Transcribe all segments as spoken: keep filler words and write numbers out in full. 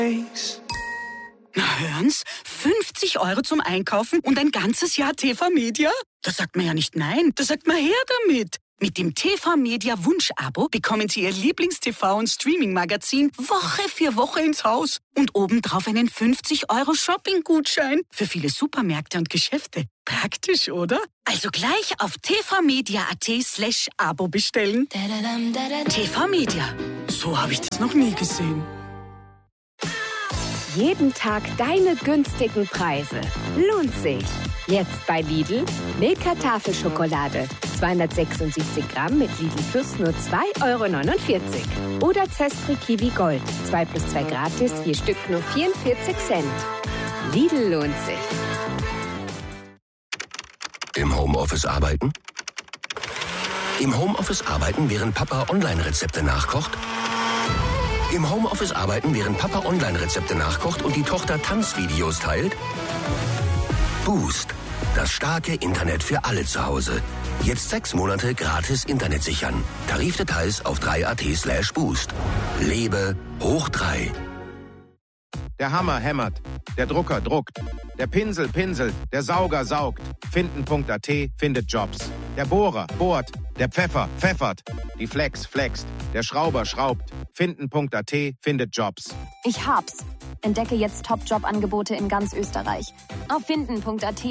Na hören's, fünfzig Euro zum Einkaufen und ein ganzes Jahr T V Media? Da sagt man ja nicht nein, da sagt man her damit. Mit dem T V Media Wunsch-Abo bekommen Sie Ihr Lieblings-T V- und Streaming-Magazin Woche für Woche ins Haus. Und obendrauf einen fünfzig Euro Shopping-Gutschein für viele Supermärkte und Geschäfte. Praktisch, oder? Also gleich auf tvmedia.at slash Abo bestellen. T V Media. So habe ich das noch nie gesehen. Jeden Tag deine günstigen Preise. Lohnt sich. Jetzt bei Lidl. Milka Tafelschokolade. zweihundertsechsundsiebzig Gramm mit Lidl Plus nur zwei Euro neunundvierzig. Oder Zespri Kiwi Gold. zwei plus zwei gratis, je Stück nur vierundvierzig Cent. Lidl lohnt sich. Im Homeoffice arbeiten? Im Homeoffice arbeiten, während Papa Online-Rezepte nachkocht? Im Homeoffice arbeiten, während Papa Online-Rezepte nachkocht und die Tochter Tanzvideos teilt? Boost. Das starke Internet für alle zu Hause. Jetzt sechs Monate gratis Internet sichern. Tarifdetails auf drei punkt at slash boost. Lebe hoch drei. Der Hammer hämmert, der Drucker druckt, der Pinsel pinselt, der Sauger saugt. Finden punkt at findet Jobs. Der Bohrer bohrt, der Pfeffer pfeffert, die Flex flext, der Schrauber schraubt. Finden punkt at findet Jobs. Ich hab's. Entdecke jetzt Top-Job-Angebote in ganz Österreich. Auf finden punkt at.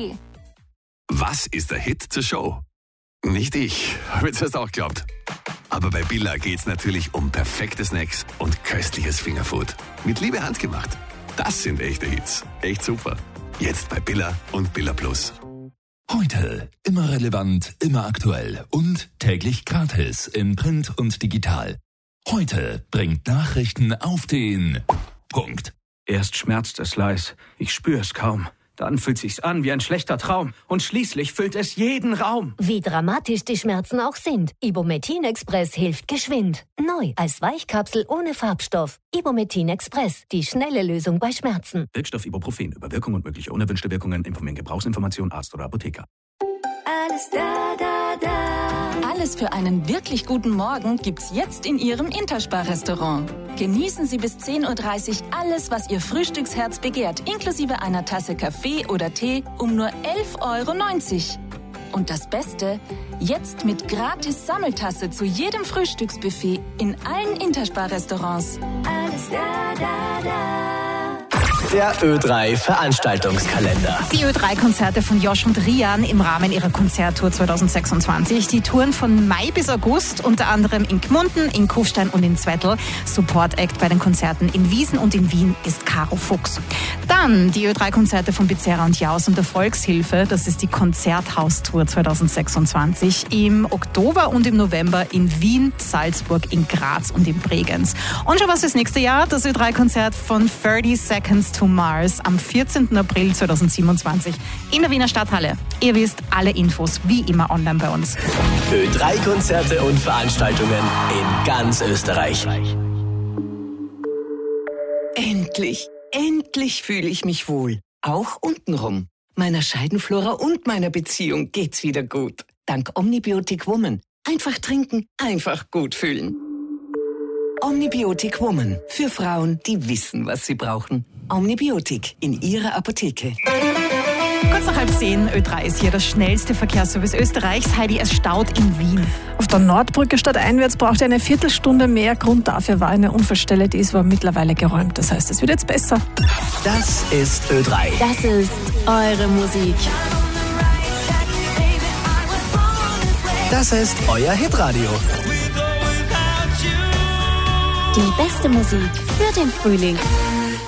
Was ist der Hit zur Show? Nicht ich, habe jetzt erst auch geglaubt. Aber bei Billa geht's natürlich um perfekte Snacks und köstliches Fingerfood. Mit Liebe handgemacht. Das sind echte Hits. Echt super. Jetzt bei Billa und Billa Plus. Heute immer relevant, immer aktuell und täglich gratis in Print und digital. Heute bringt Nachrichten auf den Punkt. Erst schmerzt es leis, ich spür's kaum. Dann fühlt sich's an wie ein schlechter Traum. Und schließlich füllt es jeden Raum. Wie dramatisch die Schmerzen auch sind. Ibumetin Express hilft geschwind. Neu als Weichkapsel ohne Farbstoff. Ibumetin Express, die schnelle Lösung bei Schmerzen. Wirkstoff Ibuprofen. Über Wirkung und mögliche unerwünschte Wirkungen informieren Gebrauchsinformation Arzt oder Apotheker. Alles da, da, da. Alles für einen wirklich guten Morgen gibt's jetzt in Ihrem Interspar-Restaurant. Genießen Sie bis zehn Uhr dreißig alles, was Ihr Frühstücksherz begehrt, inklusive einer Tasse Kaffee oder Tee um nur elf Euro neunzig. Und das Beste, jetzt mit gratis Sammeltasse zu jedem Frühstücksbuffet in allen Interspar-Restaurants. Alles da, da, da. Der Ö drei Veranstaltungskalender. Die Ö drei Konzerte von Josh und Rian im Rahmen ihrer Konzerttour zwanzig sechsundzwanzig. Die Touren von Mai bis August, unter anderem in Gmunden, in Kufstein und in Zwettl. Support-Act bei den Konzerten in Wiesen und in Wien ist Caro Fuchs. Dann die Ö drei Konzerte von Bizerra und Jaus und der Volkshilfe. Das ist die Konzerthaustour zwanzig sechsundzwanzig. Im Oktober und im November in Wien, Salzburg, in Graz und in Bregenz. Und schon was fürs nächste Jahr, das Ö drei Konzert von thirty Seconds to Mars am vierzehnten April zweitausendsiebenundzwanzig in der Wiener Stadthalle. Ihr wisst, alle Infos wie immer online bei uns. Ö drei Konzerte und Veranstaltungen in ganz Österreich. Endlich, endlich fühle ich mich wohl. Auch untenrum. Meiner Scheidenflora und meiner Beziehung geht's wieder gut. Dank Omnibiotic Woman. Einfach trinken, einfach gut fühlen. Omnibiotic Woman. Für Frauen, die wissen, was sie brauchen. Omnibiotic in Ihrer Apotheke. Kurz nach halb zehn, Ö drei ist hier das schnellste Verkehrsservice Österreichs. Heidi, es staut in Wien. Auf der Nordbrücke stadteinwärts braucht ihr eine Viertelstunde mehr. Grund dafür war eine Unfallstelle, die ist aber mittlerweile geräumt. Das heißt, es wird jetzt besser. Das ist Ö drei. Das ist eure Musik. Das ist euer Hitradio. Die beste Musik für den Frühling.